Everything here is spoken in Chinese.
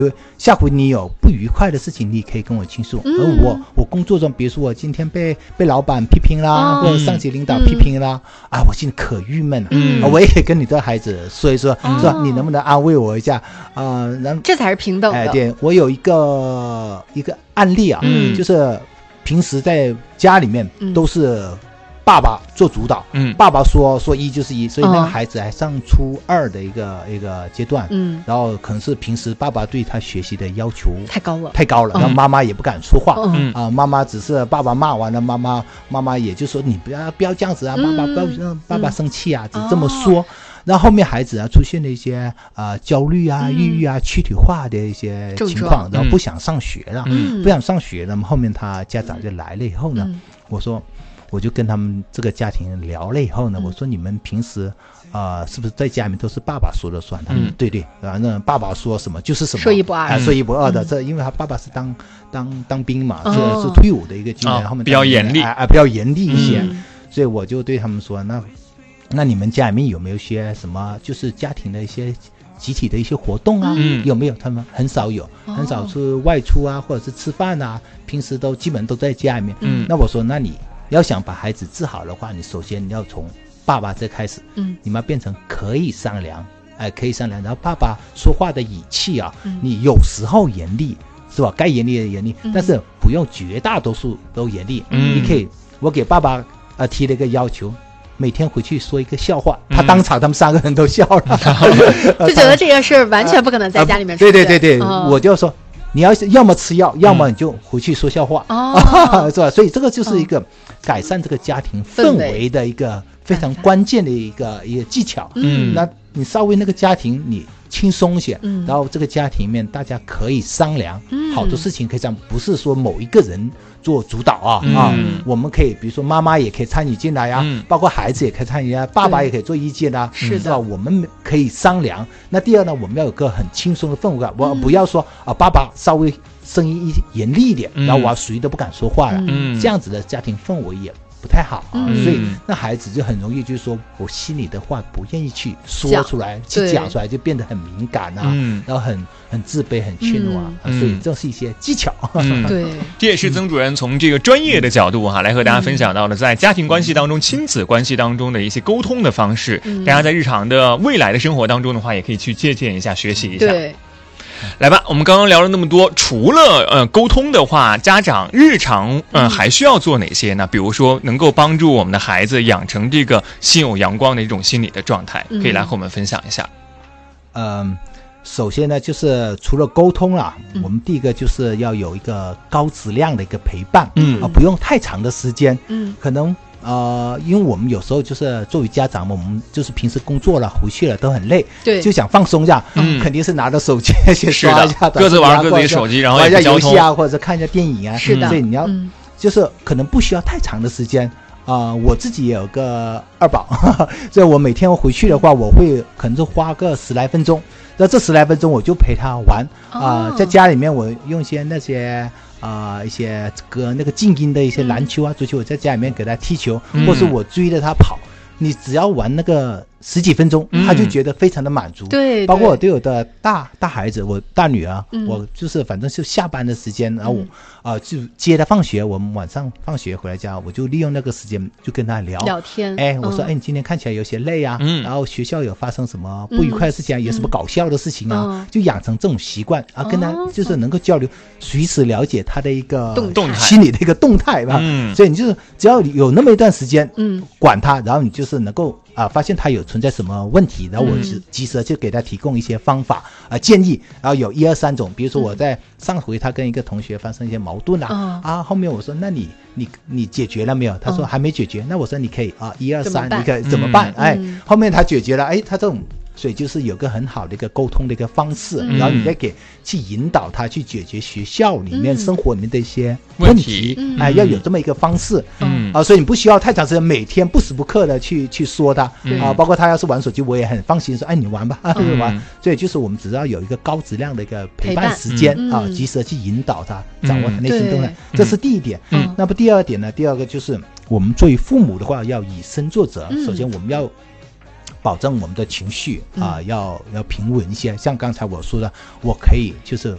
下回你有不愉快的事情，你可以跟我倾诉。而我工作中，比如说我今天被老板批评啦，或者上级领导批评啦，我心里可郁闷了。我也可以跟你的孩子说一说，说你能不能安慰我一下这才是平等的。 对，我有一个案例啊，就是平时在家里面都是爸爸做主导，爸爸说一就是一，所以那个孩子还上初2的一个阶段，然后可能是平时爸爸对他学习的要求太高了，然后妈妈也不敢说话，妈妈只是爸爸骂完了，妈妈也就说你不要这样子啊，不要让爸爸生气啊，只这么说。然后后面孩子出现了一些焦虑啊、抑郁啊、躯体化的一些情况，然后不想上学了，那么后面他家长就来了以后呢，我就跟他们这个家庭聊了以后呢，我说你们平时是不是在家里面都是爸爸说了算？他们对，反正爸爸说什么就是什么， 说一不二， 说一不二的。这因为他爸爸是当兵嘛，是退伍的一个军人，后面比较严厉比较严厉一些，所以我就对他们说，那你们家里面有没有些什么就是家庭的一些集体的一些活动啊？有没有？他们很少有，很少是外出啊，或者是吃饭啊，平时都基本都在家里面。那我说，那你要想把孩子治好的话，你首先你要从爸爸这开始，你们要变成可以商量，可以商量。然后爸爸说话的语气啊，你有时候严厉是吧？该严厉的严厉，但是不用绝大多数都严厉。你可以，我给爸爸提了一个要求。每天回去说一个笑话，他当场他们3个人都笑了， 就觉得这个事完全不可能在家里面说。 对，我就说你要么吃药，要么你就回去说笑话，是吧？所以这个就是一个改善这个家庭氛围的一个非常关键的一个技巧。那你稍微那个家庭你轻松一些，然后这个家庭里面大家可以商量，好多事情可以这样，不是说某一个人做主导我们可以比如说妈妈也可以参与进来包括孩子也可以参与爸爸也可以做意见是吧？我们可以商量。那第二呢，我们要有个很轻松的氛围感，我不要说爸爸稍微声音严厉一点，然后我谁都不敢说话了，这样子的家庭氛围也不太好所以那孩子就很容易就是说我心里的话不愿意去说出来，去讲出来，就变得很敏感然后很自卑很怯懦所以这是一些技巧对， 这也是曾主任从这个专业的角度来和大家分享到的在家庭关系当中、亲子关系当中的一些沟通的方式，大家在日常的未来的生活当中的话也可以去借鉴一下，学习一下。 对， 来吧，我们刚刚聊了那么多，除了沟通的话，家长日常还需要做哪些呢？比如说能够帮助我们的孩子养成这个心有阳光的一种心理的状态，可以来和我们分享一下。 首先呢，就是除了沟通啦，我们第一个就是要有一个高质量的一个陪伴，不用太长的时间，可能因为我们有时候就是作为家长嘛，我们就是平时工作了回去了都很累， 对， 就想放松一下，肯定是拿着手机先刷一下， 各自玩各自的手机，然后玩一下游戏或者看一下电影是的， 所以你要就是可能不需要太长的时间。我自己也有个2宝，所以我每天回去的话，我会可能就花个10来分钟，那这10来分钟我就陪他玩在家里面我用一些那些一些那个静音的一些篮球足球，我在家里面给他踢球，或是我追着他跑，你只要玩那个10几分钟，他就觉得非常的满足。 对， 包括我对我的大孩子，我大女儿，我就是反正是下班的时间，然后我就接她放学，我们晚上放学回来家，我就利用那个时间就跟她聊天。我说你今天看起来有些累啊，然后学校有发生什么不愉快的事情有什么搞笑的事情就养成这种习惯跟她就是能够交流，随时了解她的一个心理的一个动态吧。所以你就是只要有那么一段时间管她，然后你就是能够发现他有存在什么问题，然后我及时就给他提供一些方法建议，然后有1、2、3种，比如说我在上回他跟一个同学发生一些矛盾后面我说那你解决了没有？他说还没解决，那我说你可以1、2、3你可以怎么办？后面他解决了，他这种。所以就是有个很好的一个沟通的一个方式，然后你再去引导他去解决学校里面生活里面的一些问题，要有这么一个方式，所以你不需要太长时间，每天不时不刻的去说他包括他要是玩手机，我也很放心说，你玩吧，玩。所以就是我们只要有一个高质量的一个陪伴时间及时的去引导他，掌握他内心动态，这是第一点。那么第二点呢，第二个就是我们作为父母的话，要以身作则。首先我们要保证我们的情绪要平稳一些，像刚才我说的，我可以就是